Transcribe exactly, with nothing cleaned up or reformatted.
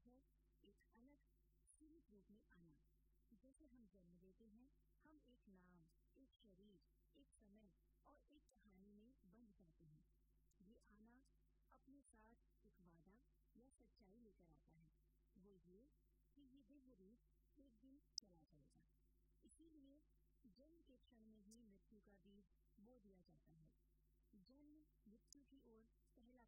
है एक अलग सीमित रूप में आना। जैसे हम जन्म लेते हैं, हम एक नाम, एक शरीर, एक समय और एक कहानी में बंध जाते हैं। ये आना अपने साथ एक वादा या सच्चाई लेकर आता है, वो ये कि ये देह रूप एक दिन चला जाएगा। इसीलिए जन्म के क्षण में ही मृत्यु का बीज बो दिया जाता है। जन्म मृत्यु की ओर पहला